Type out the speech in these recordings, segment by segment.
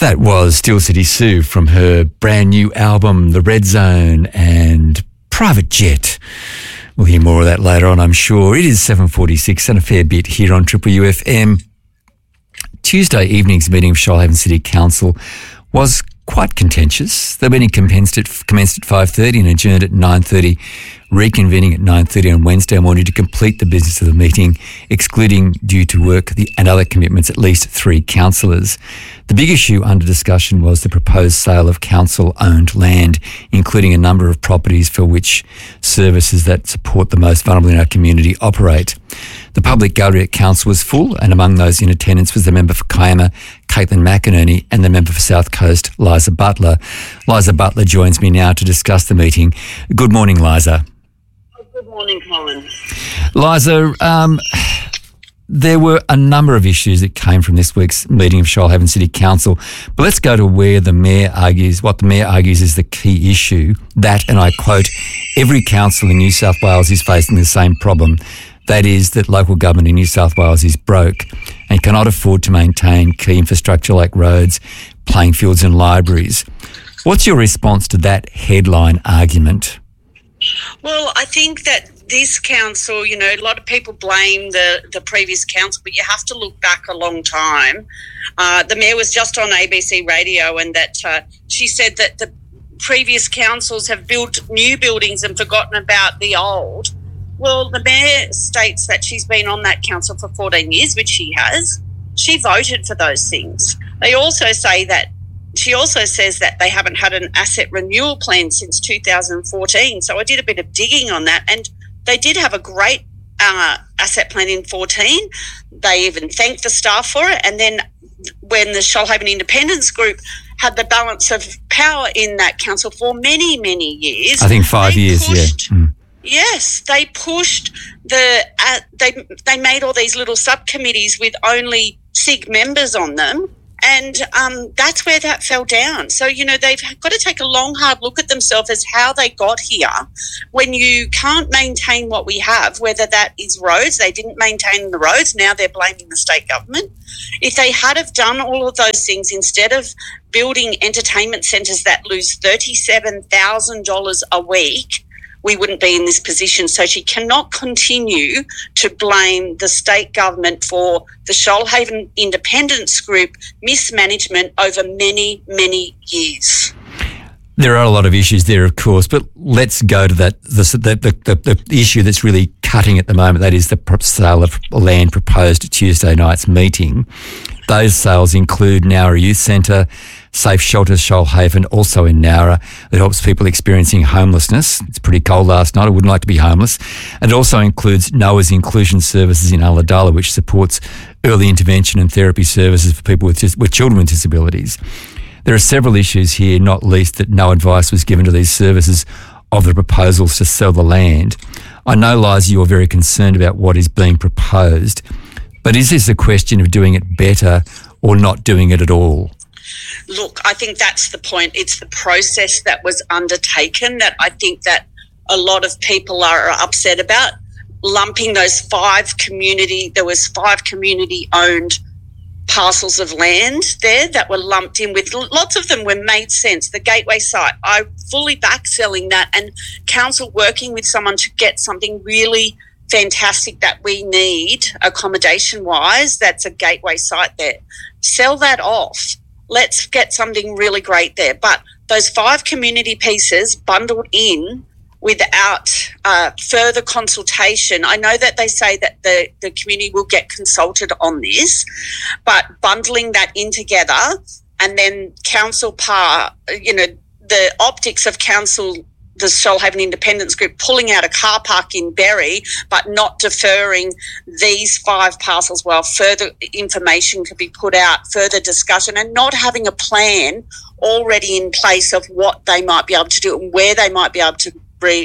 That was Steel City Sue from her brand new album, The Red Zone and Private Jet. We'll hear more of that later on, I'm sure. It is 7:46 and a fair bit here on Triple UFM. Tuesday evening's meeting of Shoalhaven City Council was quite contentious. The meeting commenced at 5:30 and adjourned at 9:30, reconvening at 9:30 on Wednesday morning to complete the business of the meeting, excluding due to work and other commitments at least 3 councillors. The big issue under discussion was the proposed sale of council-owned land, including a number of properties for which services that support the most vulnerable in our community operate. The public gallery at council was full, and among those in attendance was the member for Kiama, Caitlin McInerney, and the member for South Coast, Liza Butler. Liza Butler joins me now to discuss the meeting. Good morning, Liza. Good morning, Colin. Liza, there were a number of issues that came from this week's meeting of Shoalhaven City Council, but let's go to where what the Mayor argues is the key issue, that, and I quote, every council in New South Wales is facing the same problem. That is that local government in New South Wales is broke and cannot afford to maintain key infrastructure like roads, playing fields and libraries. What's your response to that headline argument? Well, I think that this council, a lot of people blame the previous council, but you have to look back a long time. The Mayor was just on ABC Radio and that she said that the previous councils have built new buildings and forgotten about the old. Well, the Mayor states that she's been on that council for 14 years, which she has. She voted for those things. She also says that they haven't had an asset renewal plan since 2014. So I did a bit of digging on that, and they did have a great asset plan in 2014. They even thanked the staff for it. And then when the Shoalhaven Independence Group had the balance of power in that council for many, many years. I think 5 years, Yes, they pushed they made all these little subcommittees with only SIG members on them, and that's where that fell down. So, they've got to take a long, hard look at themselves as how they got here. When you can't maintain what we have, whether that is roads, they didn't maintain the roads, now they're blaming the state government. If they had have done all of those things instead of building entertainment centres that lose $37,000 a week, we wouldn't be in this position. So she cannot continue to blame the state government for the Shoalhaven Independence Group mismanagement over many, many years. There are a lot of issues there, of course, but let's go to the issue that's really cutting at the moment. That is the sale of land proposed at Tuesday night's meeting. Those sales include Nowra Youth Centre, Safe Shelters Shoalhaven, also in Nowra, that helps people experiencing homelessness. It's pretty cold last night. I wouldn't like to be homeless. And it also includes Noah's Inclusion Services in Ulladulla, which supports early intervention and therapy services for people with children with disabilities. There are several issues here, not least that no advice was given to these services of the proposals to sell the land. I know, Liza, you're very concerned about what is being proposed, but is this a question of doing it better or not doing it at all? Look, I think that's the point. It's the process that was undertaken that I think that a lot of people are upset about, lumping those 5 community-owned parcels of land there that were lumped in with. Lots of them made sense. The Gateway site, I fully back selling that, and council working with someone to get something really fantastic that we need accommodation-wise. That's a Gateway site there. Sell that off. Let's get something really great there. But those 5 community pieces bundled in without further consultation. I know that they say that the community will get consulted on this, but bundling that in together and then council the optics of council, the Shoalhaven Independence Group pulling out a car park in Berry but not deferring these 5 parcels while further information could be put out, further discussion, and not having a plan already in place of what they might be able to do and where they might be able to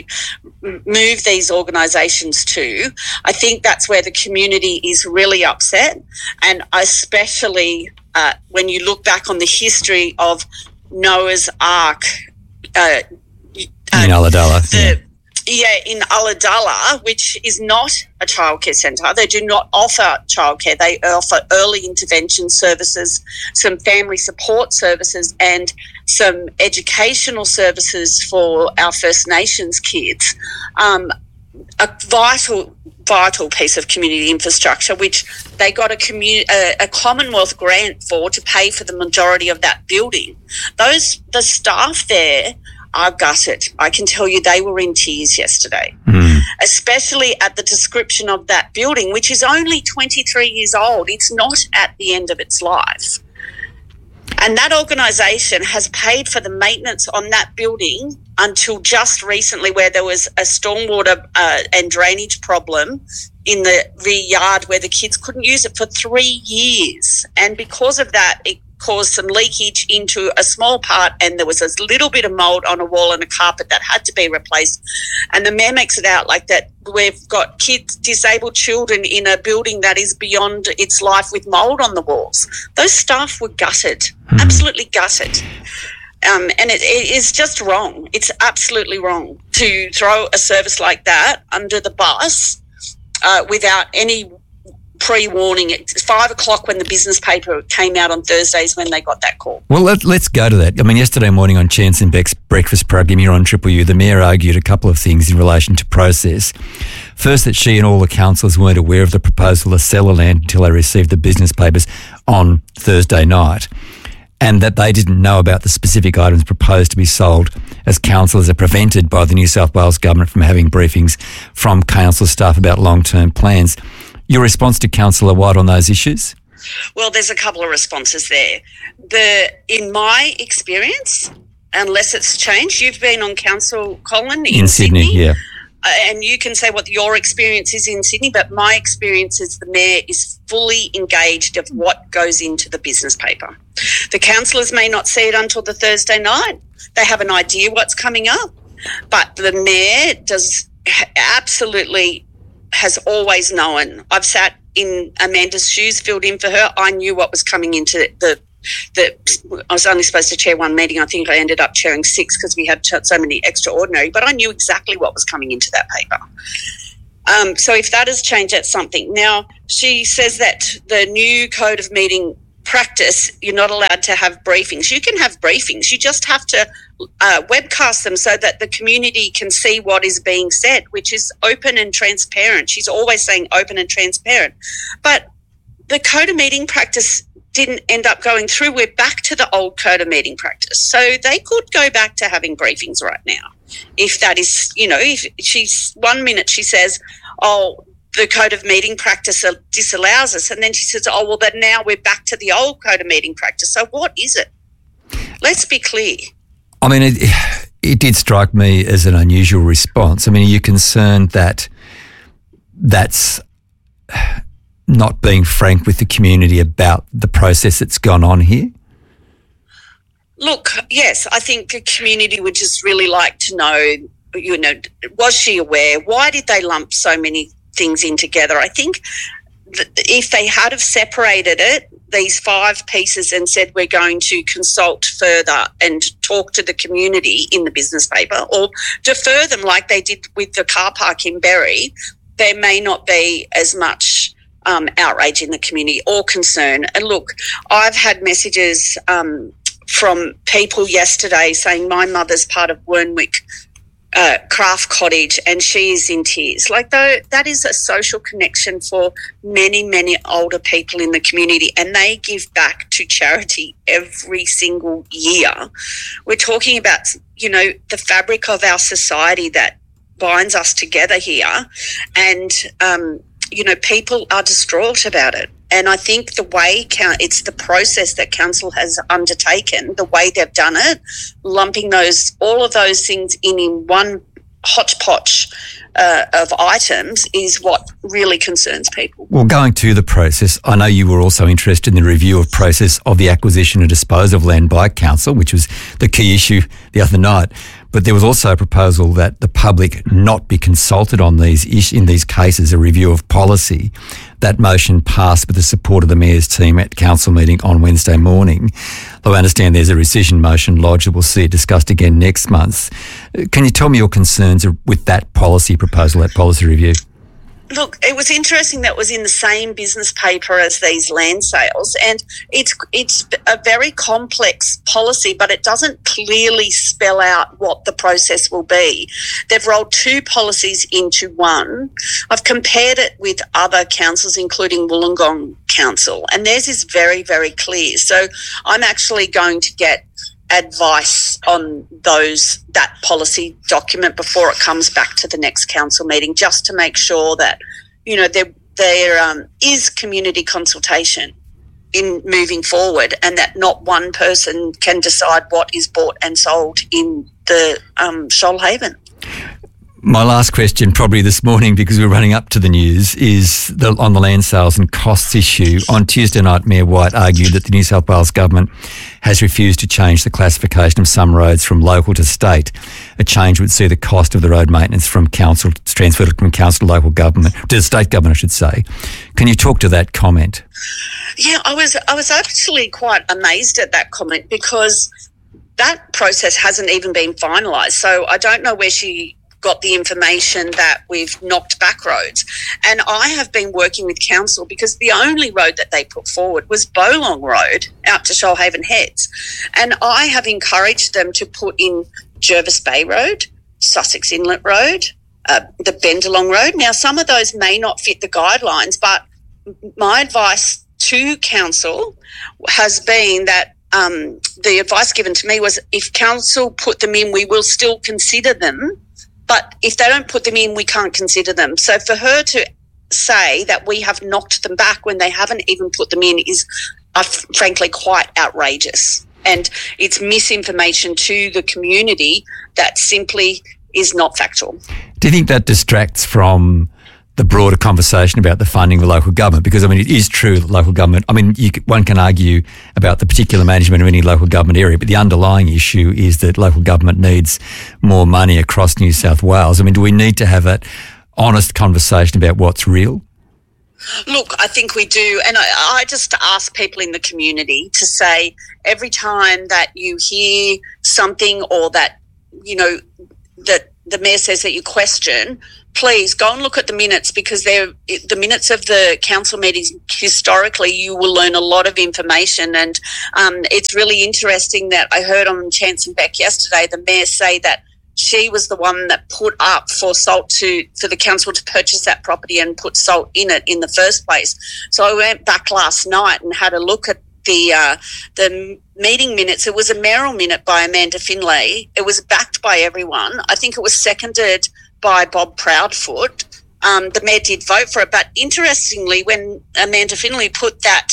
move these organisations to. I think that's where the community is really upset, and especially when you look back on the history of Noah's Ark in Ulladulla. in Ulladulla, which is not a childcare centre. They do not offer childcare. They offer early intervention services, some family support services, and some educational services for our First Nations kids. A vital piece of community infrastructure, which they got a Commonwealth grant to pay for the majority of that building. The staff there are gutted. I can tell you they were in tears yesterday, especially at the description of that building, which is only 23 years old. It's not at the end of its life. And that organisation has paid for the maintenance on that building until just recently, where there was a stormwater and drainage problem in the rear yard where the kids couldn't use it for 3 years. And because of that, it caused some leakage into a small part, and there was a little bit of mould on a wall and a carpet that had to be replaced. And the mayor makes it out like that we've got disabled children in a building that is beyond its life with mould on the walls. Those staff were gutted, absolutely gutted. And it is just wrong. It's absolutely wrong to throw a service like that under the bus without any pre-warning. It's 5 o'clock when the business paper came out on Thursdays when they got that call. Well, let's go to that. I mean, yesterday morning on Chance and Beck's breakfast program here on Triple U, the Mayor argued a couple of things in relation to process. First, that she and all the councillors weren't aware of the proposal to sell the land until they received the business papers on Thursday night, and that they didn't know about the specific items proposed to be sold, as councillors are prevented by the New South Wales government from having briefings from council staff about long-term plans. Your response to Councillor White on those issues? Well, there's a couple of responses there. In my experience, unless it's changed, you've been on council, Colin, in Sydney. Yeah. And you can say what your experience is in Sydney, but my experience is the mayor is fully engaged of what goes into the business paper. The councillors may not see it until the Thursday night. They have an idea what's coming up, but the mayor absolutely has always known. I've sat in Amanda's shoes, filled in for her. I knew what was coming into I was only supposed to chair one meeting. I think I ended up chairing 6 because we had so many extraordinary, but I knew exactly what was coming into that paper. So if that has changed, that's something. Now, she says that the new code of meeting practice, you're not allowed to have briefings. You can have briefings. You just have to webcast them so that the community can see what is being said, which is open and transparent. She's always saying open and transparent. But the code of meeting practice didn't end up going through. We're back to the old code of meeting practice. So they could go back to having briefings right now. If that is, if she's 1 minute she says, the code of meeting practice disallows us. And then she says, then now we're back to the old code of meeting practice. So what is it? Let's be clear. I mean, it did strike me as an unusual response. I mean, are you concerned that that's not being frank with the community about the process that's gone on here? Look, yes, I think the community would just really like to know, was she aware? Why did they lump so many things in together? I think if they had have separated it, these 5 pieces, and said we're going to consult further and talk to the community in the business paper, or defer them like they did with the car park in Berry, there may not be as much outrage in the community or concern. And look, I've had messages from people yesterday saying my mother's part of Wernwick Craft Cottage and she is in tears. Like, though, that is a social connection for many, many older people in the community, and they give back to charity every single year. We're talking about, the fabric of our society that binds us together here, and people are distraught about it. And I think it's the process that council has undertaken, the way they've done it, lumping all of those things in one hodgepodge of items is what really concerns people. Well, going to the process, I know you were also interested in the review of process of the acquisition and disposal of land by council, which was the key issue the other night. But there was also a proposal that the public not be consulted on in these cases, a review of policy. That motion passed with the support of the Mayor's team at council meeting on Wednesday morning. Though I understand there's a rescission motion lodged. We'll see it discussed again next month. Can you tell me your concerns with that policy proposal, that policy review? Look, it was interesting that it was in the same business paper as these land sales, and it's a very complex policy, but it doesn't clearly spell out what the process will be. They've rolled two policies into one. I've compared it with other councils, including Wollongong Council, and theirs is very, very clear. So I'm actually going to get advice on that policy document before it comes back to the next council meeting, just to make sure that, you know, there is community consultation in moving forward, and that not one person can decide what is bought and sold in the Shoalhaven. My last question, probably this morning, because we're running up to the news, is on the land sales and costs issue. On Tuesday night, Mayor White argued that the New South Wales government has refused to change the classification of some roads from local to state. A change would see the cost of the road maintenance from council transferred from council to local government, to the state government, I should say. Can you talk to that comment? Yeah, I was actually quite amazed at that comment, because that process hasn't even been finalised. So I don't know where she got the information that we've knocked back roads. And I have been working with council, because the only road that they put forward was Bowlong Road out to Shoalhaven Heads. And I have encouraged them to put in Jervis Bay Road, Sussex Inlet Road, the Bendalong Road. Now, some of those may not fit the guidelines, but my advice to council has been that the advice given to me was, if council put them in, we will still consider them. But if they don't put them in, we can't consider them. So for her to say that we have knocked them back when they haven't even put them in is, frankly, quite outrageous. And it's misinformation to the community that simply is not factual. Do you think that distracts from the broader conversation about the funding of local government? Because, I mean, it is true that local government, I mean, one can argue about the particular management of any local government area, but the underlying issue is that local government needs more money across New South Wales. I mean, do we need to have that honest conversation about what's real? Look, I think we do. And I just ask people in the community to say, every time that you hear something, or that, you know, that the mayor says that you question, please go and look at the minutes, because the minutes of the council meetings historically, you will learn a lot of information. And it's really interesting that I heard on Chance and Beck yesterday, the mayor say that she was the one that put up for Salt for the council to purchase that property and put Salt in it in the first place. So I went back last night and had a look at the meeting minutes. It was a mayoral minute by Amanda Finlay. It was backed by everyone. I think it was seconded by Bob Proudfoot. The mayor did vote for it. But interestingly, when Amanda Finlay put that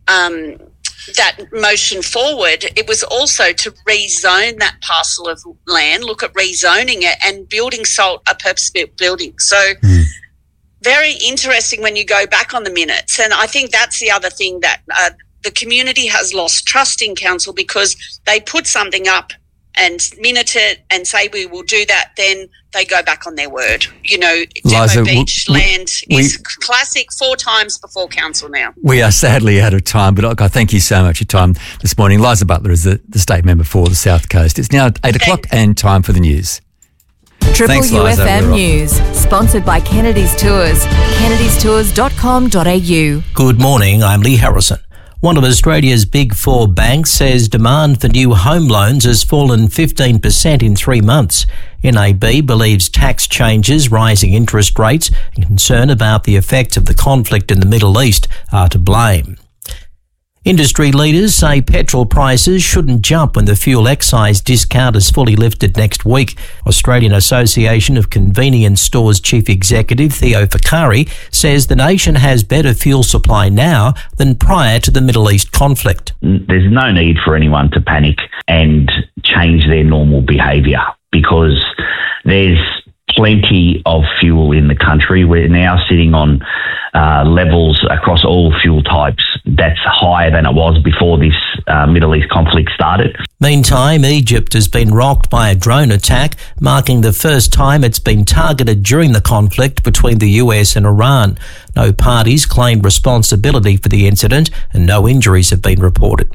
motion forward, it was also to rezone that parcel of land, look at rezoning it and building Salt a purpose-built building. So very interesting when you go back on the minutes. And I think that's the other thing, that the community has lost trust in council, because they put something up and minute it and say we will do that, then they go back on their word. You know, Demo Beach land is classic 4 times before council now. We are sadly out of time, but look, I thank you so much for your time this morning. Liza Butler is the state member for the South Coast. It's now 8 o'clock and time for the news. Triple UFM News, sponsored by Kennedy's Tours, kennedystours.com.au. Good morning, I'm Lee Harrison. One of Australia's big 4 banks says demand for new home loans has fallen 15% in 3 months. NAB believes tax changes, rising interest rates and concern about the effects of the conflict in the Middle East are to blame. Industry leaders say petrol prices shouldn't jump when the fuel excise discount is fully lifted next week. Australian Association of Convenience Stores Chief Executive Theo Fakari says the nation has better fuel supply now than prior to the Middle East conflict. There's no need for anyone to panic and change their normal behaviour, because there's plenty of fuel in the country. We're now sitting on levels across all fuel types that's higher than it was before this Middle East conflict started. Meantime, Egypt has been rocked by a drone attack, marking the first time it's been targeted during the conflict between the US and Iran. No parties claimed responsibility for the incident and no injuries have been reported.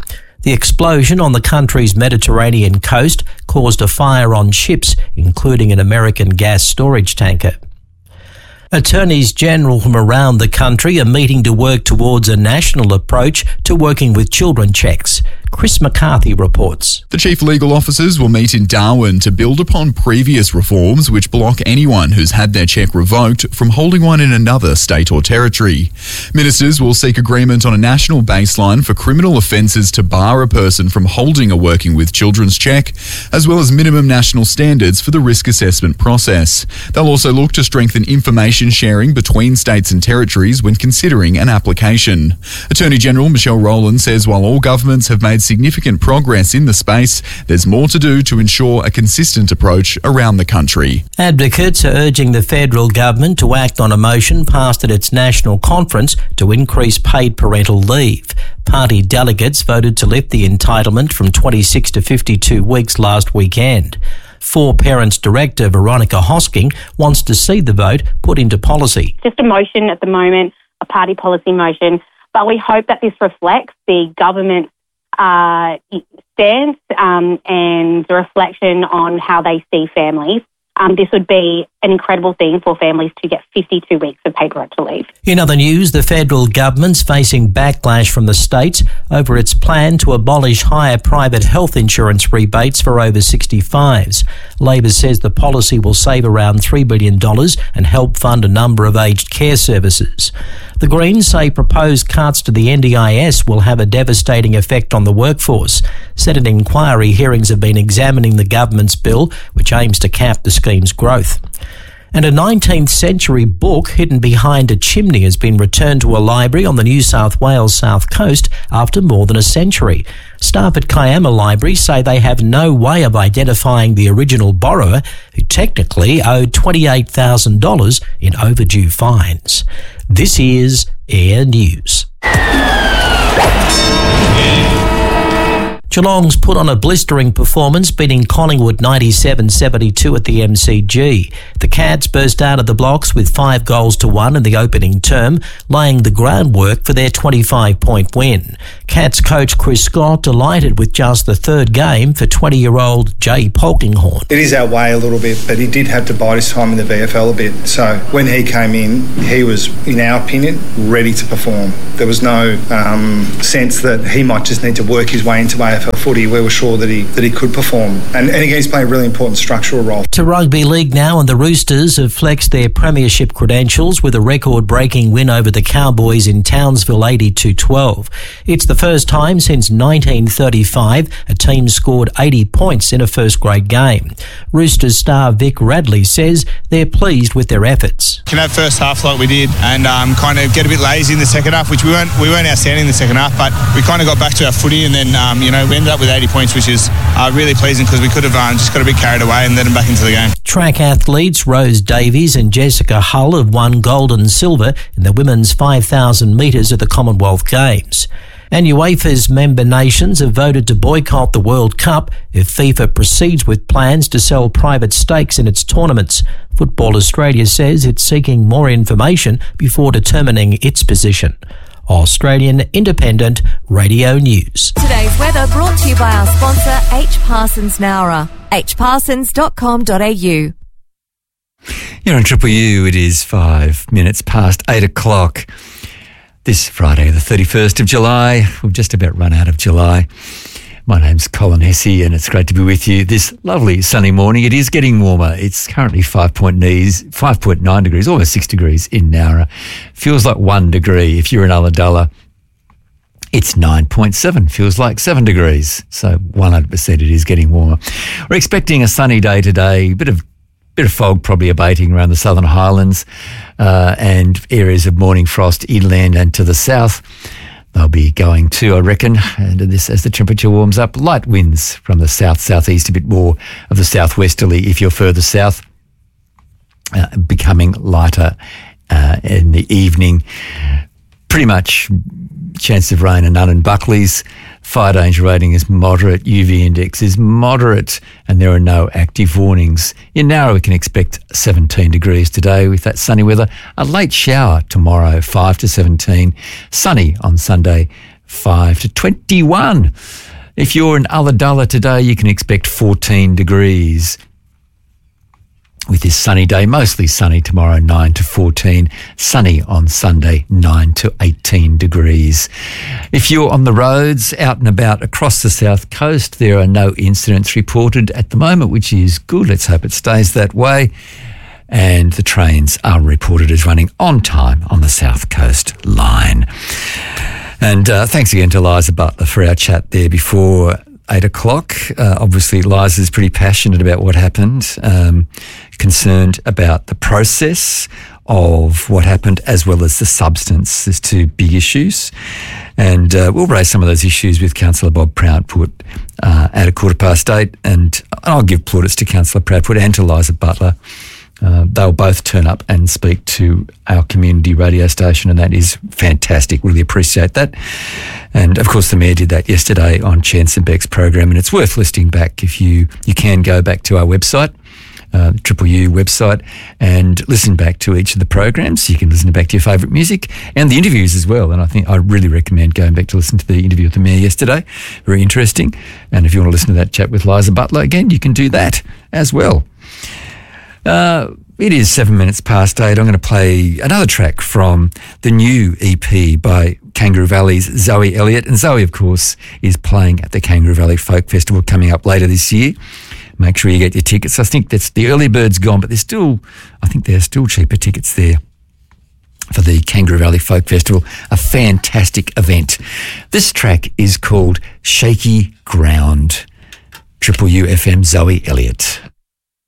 The explosion on the country's Mediterranean coast caused a fire on ships, including an American gas storage tanker. Attorneys General from around the country are meeting to work towards a national approach to working with children checks. Chris McCarthy reports. The chief legal officers will meet in Darwin to build upon previous reforms which block anyone who's had their cheque revoked from holding one in another state or territory. Ministers will seek agreement on a national baseline for criminal offences to bar a person from holding a working with children's cheque, as well as minimum national standards for the risk assessment process. They'll also look to strengthen information sharing between states and territories when considering an application. Attorney General Michelle Rowland says while all governments have made significant progress in the space, there's more to do to ensure a consistent approach around the country. Advocates are urging the federal government to act on a motion passed at its national conference to increase paid parental leave. Party delegates voted to lift the entitlement from 26 to 52 weeks last weekend. For Parents Director Veronica Hosking wants to see the vote put into policy. Just a motion at the moment, a party policy motion, but we hope that this reflects the government's stance and the reflection on how they see families. This would be an incredible thing for families to get 52 weeks of paid parental leave. In other news, the federal government's facing backlash from the states over its plan to abolish higher private health insurance rebates for over 65s. Labor says the policy will save around $3 billion and help fund a number of aged care services. The Greens say proposed cuts to the NDIS will have a devastating effect on the workforce. Senate inquiry hearings have been examining the government's bill, which aims to cap the scheme's growth. And a 19th century book hidden behind a chimney has been returned to a library on the New South Wales south coast after more than a century. Staff at Kiama Library say they have no way of identifying the original borrower, who technically owed $28,000 in overdue fines. This is Air News. Geelong's put on a blistering performance, beating Collingwood 97-72 at the MCG. The Cats burst out of the blocks with 5-1 in the opening term, laying the groundwork for their 25-point win. Cats coach Chris Scott delighted with just the third game for 20-year-old Jay Polkinghorne. It is our way a little bit, but he did have to bide his time in the VFL a bit. So when he came in, he was, in our opinion, ready to perform. There was no sense that he might just need to work his way into AFL footy. We were sure that he could perform. And again, he's playing a really important structural role. To rugby league now, and the Roosters have flexed their premiership credentials with a record-breaking win over the Cowboys in Townsville 82-12. It's the first time since 1935 a team scored 80 points in a first-grade game. Roosters star Vic Radley says they're pleased with their efforts. Can have first half like we did and kind of get a bit lazy in the second half, which we weren't outstanding in the second half, but we kind of got back to our footy and then we ended up with 80 points, which is really pleasing because we could have just got a bit carried away and let them back into the game. Track athletes Rose Davies and Jessica Hull have won gold and silver in the women's 5,000 metres at the Commonwealth Games. And UEFA's member nations have voted to boycott the World Cup if FIFA proceeds with plans to sell private stakes in its tournaments. Football Australia says it's seeking more information before determining its position. Australian Independent Radio News. Today's weather brought to you by our sponsor H. Parsons Nowra, hparsons.com.au. You're on Triple U. It is 5 minutes past 8 o'clock. This Friday, the 31st of July. We've just about run out of July. My name's Colin Hesse and it's great to be with you this lovely sunny morning. It is getting warmer. It's currently 5.9 degrees, almost 6 degrees in Nowra. Feels like 1 degree if you're in Ulladulla. It's 9.7, feels like 7 degrees. So 100% it is getting warmer. We're expecting a sunny day today, bit of fog probably abating around the Southern Highlands and areas of morning frost inland and to the south. They'll be going too, I reckon, and this as the temperature warms up. Light winds from the south-southeast, a bit more of the southwesterly if you're further south, becoming lighter in the evening. Pretty much chance of rain and none in Buckley's. Fire danger rating is moderate, UV index is moderate, and there are no active warnings. In Nowra, we can expect 17 degrees today with that sunny weather. A late shower tomorrow, 5 to 17. Sunny on Sunday, 5 to 21. If you're in Ulladulla today, you can expect 14 degrees. With this sunny day, mostly sunny tomorrow, 9 to 14. Sunny on Sunday, 9 to 18 degrees. If you're on the roads, out and about across the south coast, there are no incidents reported at the moment, which is good. Let's hope it stays that way. And the trains are reported as running on time on the South Coast line. And thanks again to Liza Butler for our chat there before 8 o'clock. Obviously, Liza's pretty passionate about what happened, concerned about the process of what happened as well as the substance. There's two big issues. And we'll raise some of those issues with Councillor Bob Proudfoot at 8:15. And I'll give plaudits to Councillor Proudfoot and to Liza Butler. They'll both turn up and speak to our community radio station, and that is fantastic. Really appreciate that. And, of course, the Mayor did that yesterday on Chance and Beck's program, and it's worth listening back if you can go back to our website, Triple U website, and listen back to each of the programs. You can listen back to your favourite music and the interviews as well. And I think I really recommend going back to listen to the interview with the Mayor yesterday. Very interesting. And if you want to listen to that chat with Liza Butler, again, you can do that as well. It is 7 minutes past 8. I'm going to play another track from the new EP by Kangaroo Valley's Zoe Elliott. And Zoe, of course, is playing at the Kangaroo Valley Folk Festival coming up later this year. Make sure you get your tickets. I think that's the early bird's gone, but there's still cheaper tickets there for the Kangaroo Valley Folk Festival. A fantastic event. This track is called Shaky Ground. Triple U FM, Zoe Elliott.